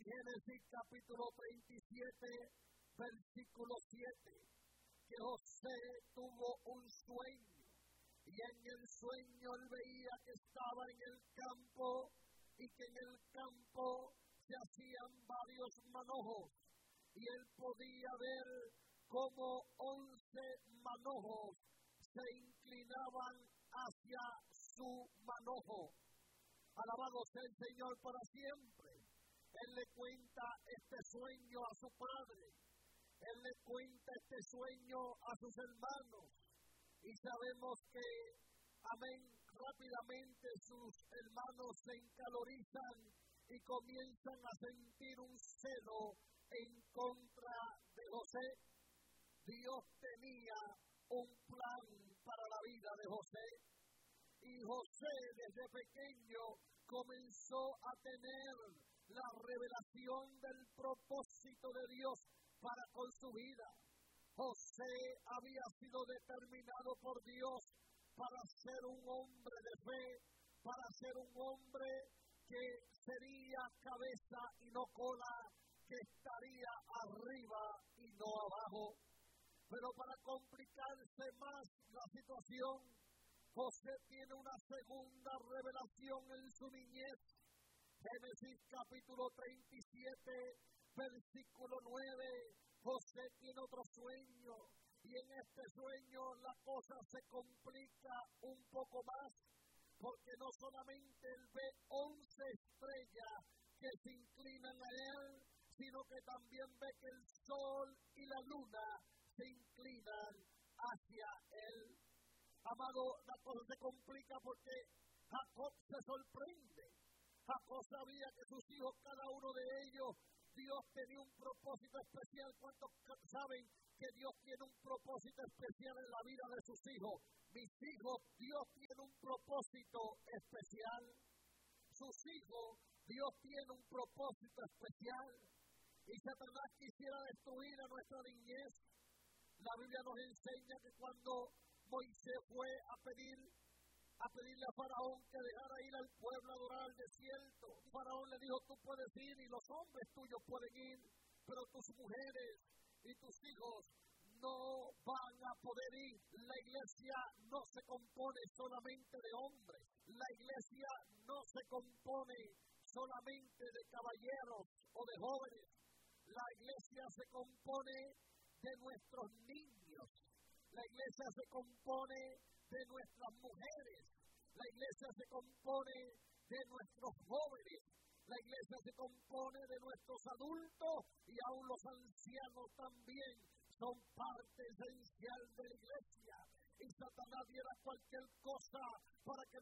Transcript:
Génesis capítulo 37, versículo 7, que José tuvo un sueño, y en el sueño él veía que estaba en el campo, y que en el campo se hacían varios manojos, y él podía ver cómo 11 manojos se inclinaban hacia su manojo. Alabado sea el Señor para siempre. Él le cuenta este sueño a su padre. Él le cuenta este sueño a sus hermanos. Y sabemos que, amén, rápidamente sus hermanos se encalorizan y comienzan a sentir un celo en contra de José. Dios tenía un plan para la vida de José. Y José desde pequeño comenzó a tener la revelación del propósito de Dios para con su vida. José había sido determinado por Dios para ser un hombre de fe, para ser un hombre que sería cabeza y no cola, que estaría arriba y no abajo. Pero para complicarse más la situación, José tiene una segunda revelación en su niñez. Génesis capítulo 37, versículo 9. José tiene otro sueño, y en este sueño la cosa se complica un poco más, porque no solamente él ve 11 estrellas que se inclinan a él, sino que también ve que el sol y la luna se inclinan hacia él. Amado, la cosa se complica porque Jacob se sorprende. Jacob sabía que sus hijos, cada uno de ellos, Dios tenía un propósito especial. ¿Cuántos saben que Dios tiene un propósito especial en la vida de sus hijos? Mis hijos, Dios tiene un propósito especial. Sus hijos, Dios tiene un propósito especial. Y Satanás quisiera destruir a nuestra niñez. La Biblia nos enseña que cuando Moisés fue a pedirle a Faraón que dejara ir al pueblo a adorar al desierto, Faraón le dijo: tú puedes ir y los hombres tuyos pueden ir, pero tus mujeres y tus hijos no van a poder ir. La iglesia no se compone solamente de hombres, la iglesia no se compone solamente de caballeros o de jóvenes, la iglesia se compone de nuestros niños, la iglesia se compone de nuestras mujeres, la iglesia se compone de nuestros jóvenes, la iglesia se compone de nuestros adultos, y aún los ancianos también son parte esencial de la iglesia. Y Satanás diera cualquier cosa para que